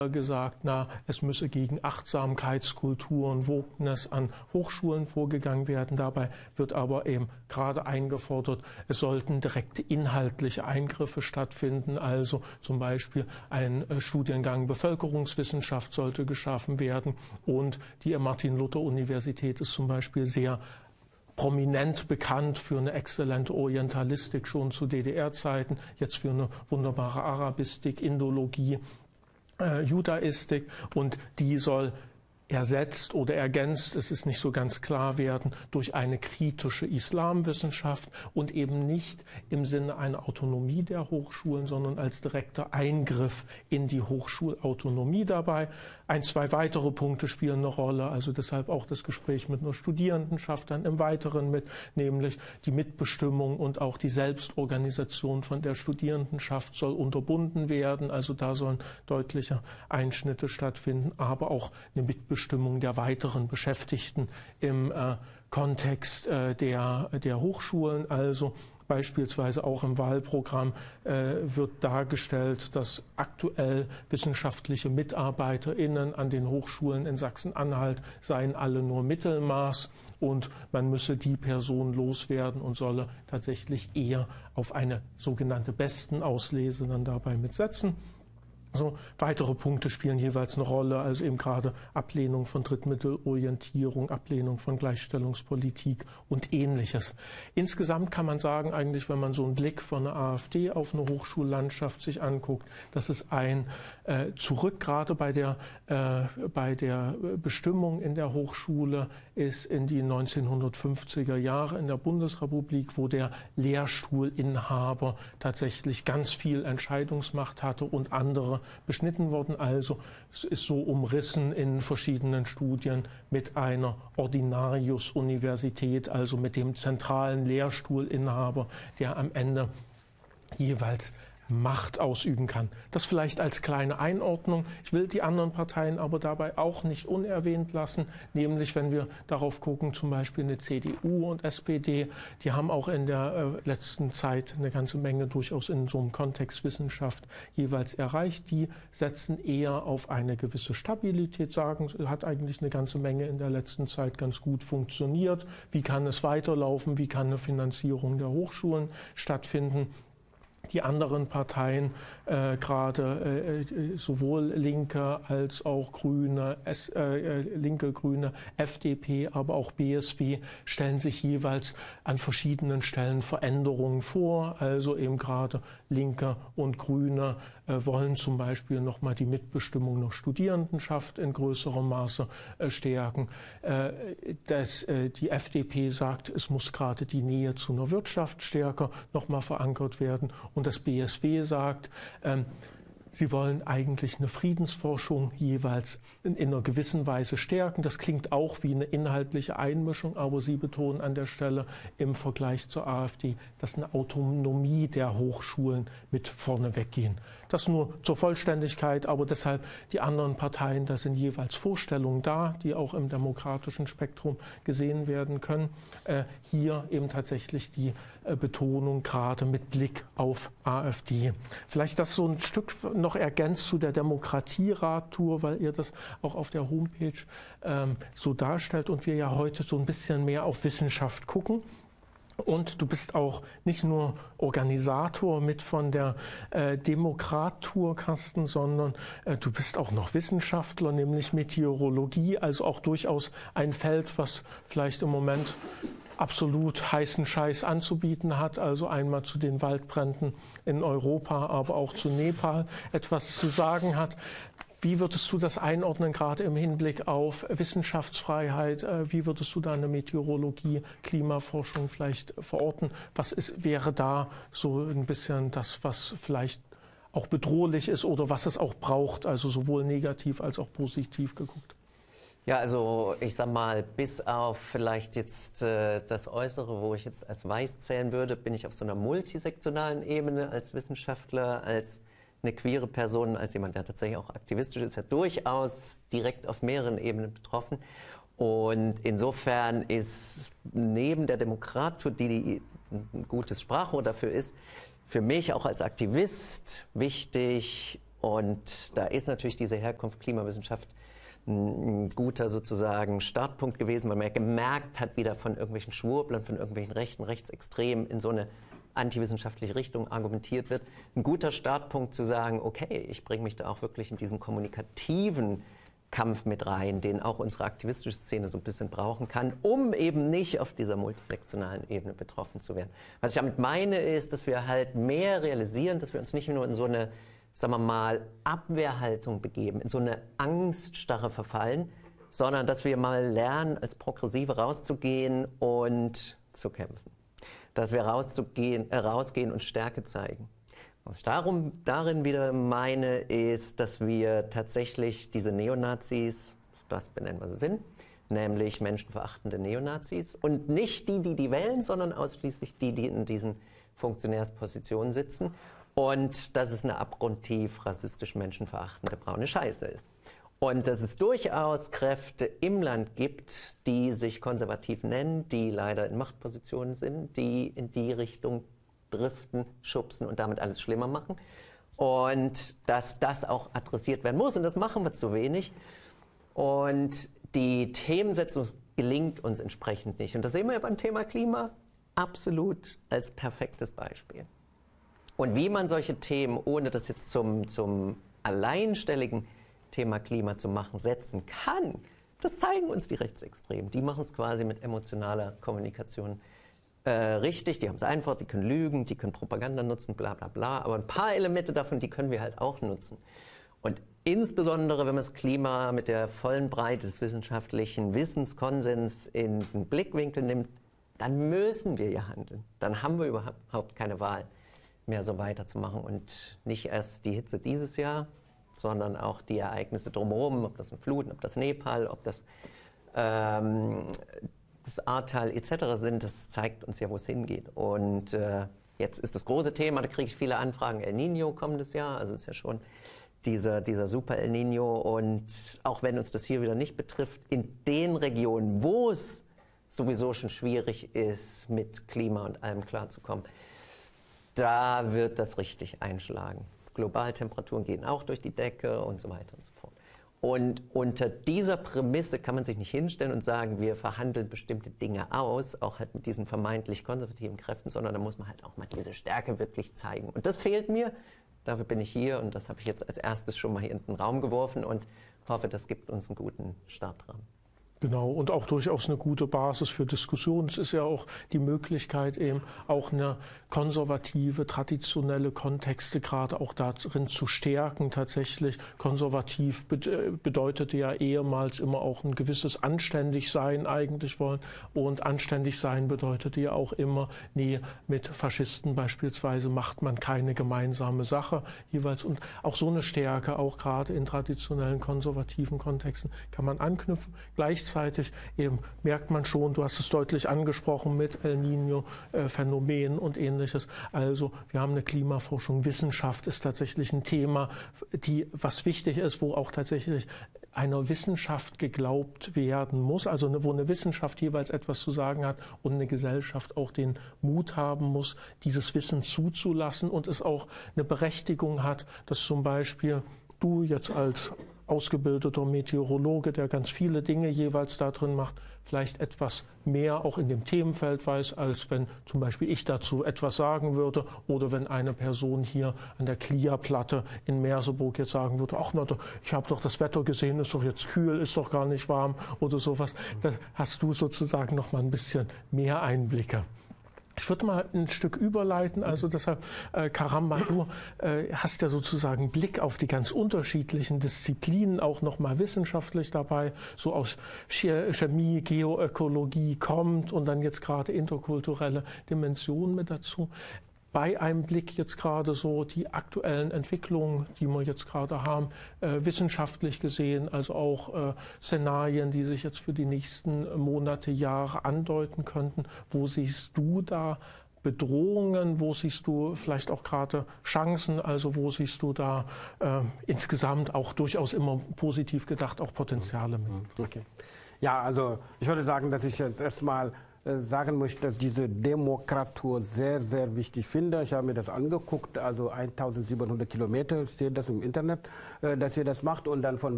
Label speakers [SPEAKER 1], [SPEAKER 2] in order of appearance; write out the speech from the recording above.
[SPEAKER 1] gesagt, na, es müsse gegen Achtsamkeitskulturen, Wokeness an Hochschulen vorgegangen werden. Dabei wird aber eben gerade eingefordert, es sollten direkte inhaltliche Eingriffe stattfinden. Also zum Beispiel ein Studiengang Bevölkerungswissenschaft sollte geschaffen werden. Und die Martin-Luther-Universität ist zum Beispiel sehr prominent bekannt für eine exzellente Orientalistik schon zu DDR-Zeiten, jetzt für eine wunderbare Arabistik, Indologie, Judaistik, und die soll ersetzt oder ergänzt, es ist nicht so ganz klar werden, durch eine kritische Islamwissenschaft und eben nicht im Sinne einer Autonomie der Hochschulen, sondern als direkter Eingriff in die Hochschulautonomie dabei. Ein, zwei weitere Punkte spielen eine Rolle, also deshalb auch das Gespräch mit einer Studierendenschaft dann im Weiteren mit, nämlich die Mitbestimmung und auch die Selbstorganisation von der Studierendenschaft soll unterbunden werden, also da sollen deutliche Einschnitte stattfinden, aber auch eine Mitbestimmung der weiteren Beschäftigten im Kontext der Hochschulen. Also beispielsweise auch im Wahlprogramm wird dargestellt, dass aktuell wissenschaftliche MitarbeiterInnen an den Hochschulen in Sachsen-Anhalt seien alle nur Mittelmaß und man müsse die Person loswerden und solle tatsächlich eher auf eine sogenannte Bestenauslese dann dabei mitsetzen. So, weitere Punkte spielen jeweils eine Rolle, also eben gerade Ablehnung von Drittmittelorientierung, Ablehnung von Gleichstellungspolitik und Ähnliches. Insgesamt kann man sagen, eigentlich, wenn man so einen Blick von der AfD auf eine Hochschullandschaft sich anguckt, dass es ein Zurück gerade bei der Bestimmung in der Hochschule ist in die 1950er Jahre in der Bundesrepublik, wo der Lehrstuhlinhaber tatsächlich ganz viel Entscheidungsmacht hatte und andere beschnitten worden. Also es ist so umrissen in verschiedenen Studien mit einer Ordinarius-Universität, also mit dem zentralen Lehrstuhlinhaber, der am Ende jeweils Macht ausüben kann. Das vielleicht als kleine Einordnung. Ich will die anderen Parteien aber dabei auch nicht unerwähnt lassen, nämlich wenn wir darauf gucken, zum Beispiel eine CDU und SPD, die haben auch in der letzten Zeit eine ganze Menge durchaus in so einem Kontext Wissenschaft jeweils erreicht. Die setzen eher auf eine gewisse Stabilität, sagen, hat eigentlich eine ganze Menge in der letzten Zeit ganz gut funktioniert. Wie kann es weiterlaufen? Wie kann eine Finanzierung der Hochschulen stattfinden? Die anderen Parteien, gerade sowohl Linke als auch Grüne, Linke, Grüne, FDP, aber auch BSW, stellen sich jeweils an verschiedenen Stellen Veränderungen vor. Also eben gerade Linke und Grüne wollen zum Beispiel nochmal die Mitbestimmung der Studierendenschaft in größerem Maße stärken. Die FDP sagt, es muss gerade die Nähe zu einer Wirtschaft stärker nochmal verankert werden. Und das BSW sagt, sie wollen eigentlich eine Friedensforschung jeweils in einer gewissen Weise stärken. Das klingt auch wie eine inhaltliche Einmischung, aber sie betonen an der Stelle im Vergleich zur AfD, dass eine Autonomie der Hochschulen mit vorne weggehen. Das nur zur Vollständigkeit, aber deshalb die anderen Parteien, da sind jeweils Vorstellungen da, die auch im demokratischen Spektrum gesehen werden können. Hier eben tatsächlich die Betonung gerade mit Blick auf AfD. Vielleicht das so ein Stück noch ergänzt zu der Demokratieradtour, weil ihr das auch auf der Homepage so darstellt und wir ja heute so ein bisschen mehr auf Wissenschaft gucken. Und du bist auch nicht nur Organisator mit von der Demokrat-Tour, Carsten, sondern du bist auch noch Wissenschaftler, nämlich Meteorologie, also auch durchaus ein Feld, was vielleicht im Moment absolut heißen Scheiß anzubieten hat, also einmal zu den Waldbränden in Europa, aber auch zu Nepal etwas zu sagen hat. Wie würdest du das einordnen, gerade im Hinblick auf Wissenschaftsfreiheit? Wie würdest du deine Meteorologie, Klimaforschung vielleicht verorten? Wäre da so ein bisschen das, was vielleicht auch bedrohlich ist oder was es auch braucht, also sowohl negativ als auch positiv geguckt?
[SPEAKER 2] Ja, also ich sag mal, bis auf vielleicht jetzt das Äußere, wo ich jetzt als weiß zählen würde, bin ich auf so einer multisektionalen Ebene als Wissenschaftler, als eine queere Person, als jemand, der tatsächlich auch aktivistisch ist, ja durchaus direkt auf mehreren Ebenen betroffen. Und insofern ist neben der Demokrat, die ein gutes Sprachrohr dafür ist, für mich auch als Aktivist wichtig, Und da ist natürlich diese Herkunft Klimawissenschaft ein guter sozusagen Startpunkt gewesen, weil man ja gemerkt hat, wie da von irgendwelchen Schwurblern, von irgendwelchen rechten Rechtsextremen in so eine antiwissenschaftliche Richtung argumentiert wird. Ein guter Startpunkt zu sagen, okay, ich bringe mich da auch wirklich in diesen kommunikativen Kampf mit rein, den auch unsere aktivistische Szene so ein bisschen brauchen kann, um eben nicht auf dieser multisektionalen Ebene betroffen zu werden. Was ich damit meine, ist, dass wir halt mehr realisieren, dass wir uns nicht nur in so eine, sagen wir mal, Abwehrhaltung begeben, in so eine Angststarre verfallen, sondern dass wir mal lernen, als Progressive rauszugehen und zu kämpfen. Dass wir rausgehen und Stärke zeigen. Was ich darin wieder meine, ist, dass wir tatsächlich diese Neonazis, das benennen wir sie sind, nämlich menschenverachtende Neonazis und nicht die wählen, sondern ausschließlich die in diesen Funktionärspositionen sitzen und dass es eine abgrundtief rassistisch menschenverachtende braune Scheiße ist. Und dass es durchaus Kräfte im Land gibt, die sich konservativ nennen, die leider in Machtpositionen sind, die in die Richtung driften, schubsen und damit alles schlimmer machen. Und dass das auch adressiert werden muss. Und das machen wir zu wenig. Und die Themensetzung gelingt uns entsprechend nicht. Und das sehen wir ja beim Thema Klima absolut als perfektes Beispiel. Und wie man solche Themen, ohne das jetzt zum alleinstelligen Thema Klima zu machen, setzen kann, das zeigen uns die Rechtsextremen. Die machen es quasi mit emotionaler Kommunikation richtig. Die haben es einfach, die können lügen, die können Propaganda nutzen, bla bla bla. Aber ein paar Elemente davon, die können wir halt auch nutzen. Und insbesondere, wenn man das Klima mit der vollen Breite des wissenschaftlichen Wissenskonsens in den Blickwinkel nimmt, dann müssen wir ja handeln. Dann haben wir überhaupt keine Wahl mehr, so weiterzumachen. Und nicht erst die Hitze dieses Jahr, sondern auch die Ereignisse drumherum, ob das ein Fluten, ob das Nepal, ob das das Ahrtal etc. sind, das zeigt uns ja, wo es hingeht. Und jetzt ist das große Thema, da kriege ich viele Anfragen, El Niño kommendes Jahr, also ist ja schon dieser Super El Niño. Und auch wenn uns das hier wieder nicht betrifft, in den Regionen, wo es sowieso schon schwierig ist, mit Klima und allem klarzukommen, da wird das richtig einschlagen. Globaltemperaturen gehen auch durch die Decke und so weiter und so fort. Und unter dieser Prämisse kann man sich nicht hinstellen und sagen, wir verhandeln bestimmte Dinge aus, auch halt mit diesen vermeintlich konservativen Kräften, sondern da muss man halt auch mal diese Stärke wirklich zeigen. Und das fehlt mir, dafür bin ich hier und das habe ich jetzt als erstes schon mal hier in den Raum geworfen und hoffe, das gibt uns einen guten Startrahmen.
[SPEAKER 1] Genau, und auch durchaus eine gute Basis für Diskussionen. Es ist ja auch die Möglichkeit, eben auch eine konservative, traditionelle Kontexte gerade auch darin zu stärken. Tatsächlich konservativ bedeutete ja ehemals immer auch ein gewisses Anständigsein eigentlich wollen. Und Anständigsein bedeutete ja auch immer, nee, mit Faschisten beispielsweise macht man keine gemeinsame Sache jeweils. Und auch so eine Stärke, auch gerade in traditionellen konservativen Kontexten, kann man anknüpfen. Gleichzeitig eben merkt man schon, du hast es deutlich angesprochen mit El Niño-Phänomen und Ähnliches. Also wir haben eine Klimaforschung, Wissenschaft ist tatsächlich ein Thema, was wichtig ist, wo auch tatsächlich einer Wissenschaft geglaubt werden muss, also wo eine Wissenschaft jeweils etwas zu sagen hat und eine Gesellschaft auch den Mut haben muss, dieses Wissen zuzulassen und es auch eine Berechtigung hat, dass zum Beispiel du jetzt als ausgebildeter Meteorologe, der ganz viele Dinge jeweils da drin macht, vielleicht etwas mehr auch in dem Themenfeld weiß, als wenn zum Beispiel ich dazu etwas sagen würde oder wenn eine Person hier an der Clia-Platte in Merseburg jetzt sagen würde, ach na, ich habe doch das Wetter gesehen, ist doch jetzt kühl, ist doch gar nicht warm oder sowas. Da hast du sozusagen noch mal ein bisschen mehr Einblicke. Ich würde mal ein Stück überleiten, also deshalb, Karamba, du hast ja sozusagen Blick auf die ganz unterschiedlichen Disziplinen, auch nochmal wissenschaftlich dabei, so aus Chemie, Geoökologie kommt und dann jetzt gerade interkulturelle Dimensionen mit dazu. Bei einem Blick jetzt gerade so die aktuellen Entwicklungen, die wir jetzt gerade haben, wissenschaftlich gesehen, also auch Szenarien, die sich jetzt für die nächsten Monate, Jahre andeuten könnten. Wo siehst du da Bedrohungen? Wo siehst du vielleicht auch gerade Chancen? Also wo siehst du da insgesamt auch durchaus immer positiv gedacht auch Potenziale mit?
[SPEAKER 3] Okay. Ja, also ich würde sagen, dass ich jetzt erstmal sagen möchte, dass diese Demokratur sehr, sehr wichtig finde. Ich habe mir das angeguckt, also 1700 Kilometer steht das im Internet, dass ihr das macht und dann von